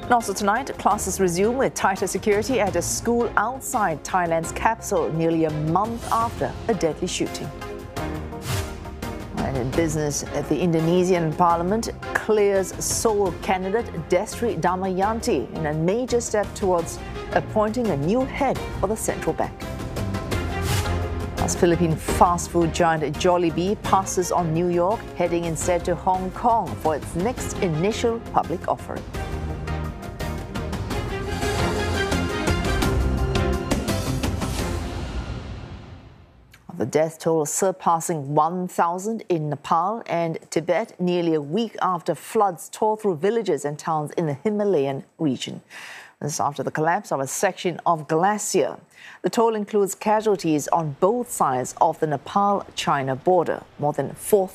And also tonight, classes resume with tighter security at a school outside Thailand's capital nearly a month after a deadly shooting. And in business, the Indonesian parliament clears sole candidate Destri Damayanti in a major step towards appointing a new head for the central bank. As Philippine fast food giant Jollibee passes on New York, heading instead to Hong Kong for its next initial public offering. The death toll surpassing 1,000 in Nepal and Tibet nearly a week after floods tore through villages and towns in the Himalayan region. This after the collapse of a section of glacier. The toll includes casualties on both sides of the Nepal-China border. More than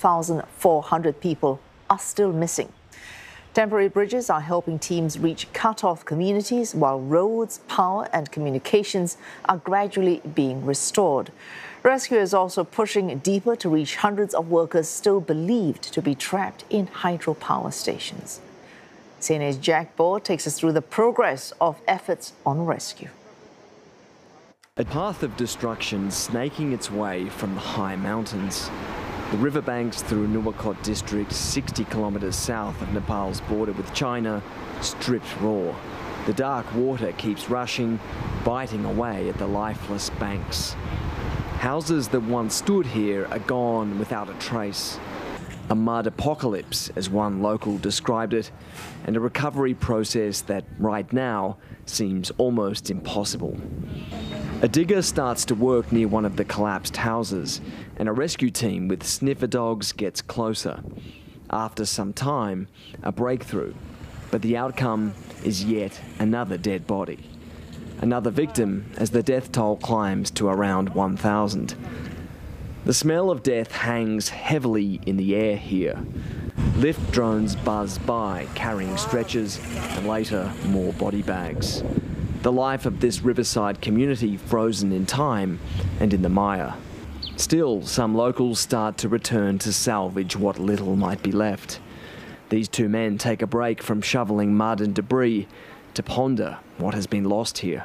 4,400 people are still missing. Temporary bridges are helping teams reach cut-off communities, while roads, power and communications are gradually being restored. Rescue is also pushing deeper to reach hundreds of workers still believed to be trapped in hydropower stations. CNA's Jack Bohr takes us through the progress of efforts on rescue. A path of destruction snaking its way from the high mountains. The riverbanks through Nuwakot district, 60 kilometres south of Nepal's border with China, stripped raw. The dark water keeps rushing, biting away at the lifeless banks. Houses that once stood here are gone without a trace. A mud apocalypse, as one local described it, and a recovery process that right now seems almost impossible. A digger starts to work near one of the collapsed houses, and a rescue team with sniffer dogs gets closer. After some time, a breakthrough, but the outcome is yet another dead body. Another victim as the death toll climbs to around 1,000. The smell of death hangs heavily in the air here. Lift drones buzz by, carrying stretchers and later more body bags. The life of this riverside community frozen in time and in the mire. Still, some locals start to return to salvage what little might be left. These two men take a break from shoveling mud and debris to ponder what has been lost here.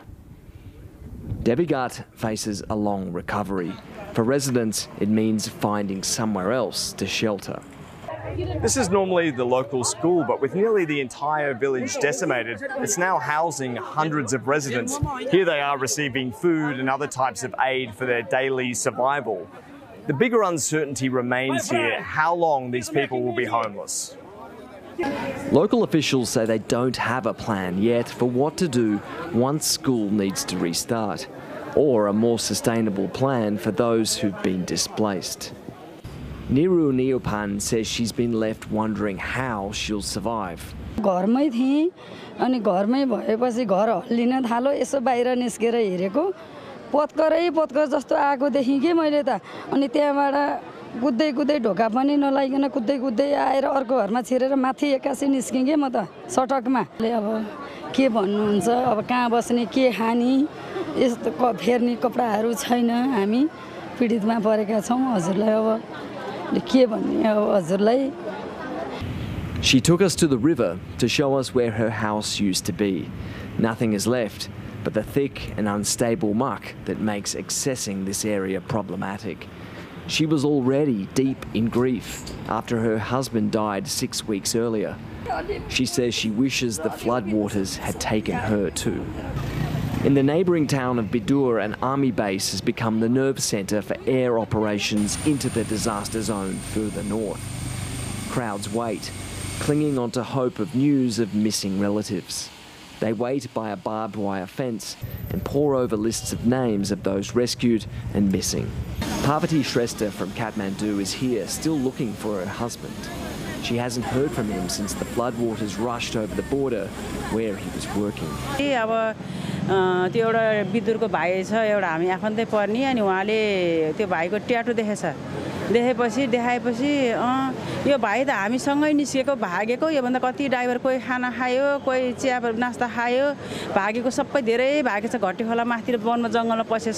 Devigat faces a long recovery. For residents, it means finding somewhere else to shelter. This is normally the local school, but with nearly the entire village decimated, it's now housing hundreds of residents. Here they are receiving food and other types of aid for their daily survival. The bigger uncertainty remains here, how long these people will be homeless. Local officials say they don't have a plan yet for what to do once school needs to restart, or a more sustainable plan for those who've been displaced. Niru Neopan says she's been left wondering how she'll survive. घरमै थिएँ अनि घरमै भएपछि घर हल्लिन थाल्यो यसो बाहिर निस्केर हेरेको पत्कर जस्तो आएको देखेँ के मैले त अनि त्यहाँबाट कुद्दै कुद्दै ढोका पनि नलाइकन कुद्दै कुद्दै आएर अर्को घरमा छिरेर माथि एक्कासी निस्किएँ के म त सटकमा अब के भन्नुहुन्छ अब कहाँ बस्ने के खानी यस्तो फेर्ने कपडाहरू छैन हामी पीडितमा परेका छौं हजुरलाई अब के भन्ने अब हजुरलाई. She took us to the river to show us where her house used to be. Nothing is left but the thick and unstable muck that makes accessing this area problematic. She was already deep in grief after her husband died 6 weeks earlier. She says she wishes the floodwaters had taken her too. In the neighbouring town of Bidur, an army base has become the nerve centre for air operations into the disaster zone further north. Crowds wait, clinging onto hope of news of missing relatives. They wait by a barbed wire fence and pore over lists of names of those rescued and missing. Parvati Shrestha from Kathmandu is here, still looking for her husband. She hasn't heard from him since the floodwaters rushed over the border where he was working. त्यो एउटा बिदुरको भाइ छ एउटा हामी आफन्तै पर्नी अनि उहाँले त्यो भाइको ट्याटु देखाएपछि यो भाइ त हामीसँगै निस्केको भागेको यो भन्दा कति ड्राइभर कोही खाना खायो कोही चिया नास्ता खायो भागेको सबै धेरै भागेछ घट्टी खोला माथितिर वनमा जंगलमा पसेछ